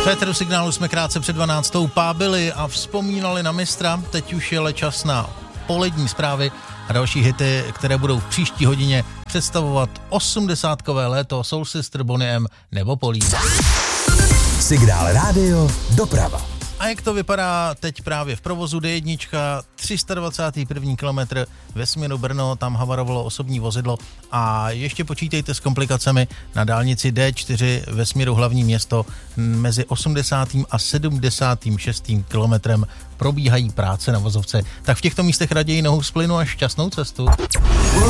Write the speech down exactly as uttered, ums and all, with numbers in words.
Féteru Signálu jsme krátce před dvanáctou pábili a vzpomínali na mistra. Teď už je čas na polední zprávy a další hity, které budou v příští hodině představovat osmdesátkové léto Soul Sister, Boney M nebo Police. Signál rádio doprava. A jak to vypadá teď právě v provozu D jedna, tři sta dvacátý první kilometr ve směru Brno, tam havarovalo osobní vozidlo a ještě počítejte s komplikacemi na dálnici D čtyři ve směru hlavní město mezi osmdesátým a sedmdesátým šestým kilometrem probíhají práce na vozovce. Tak v těchto místech raději nohu z plynu a šťastnou cestu.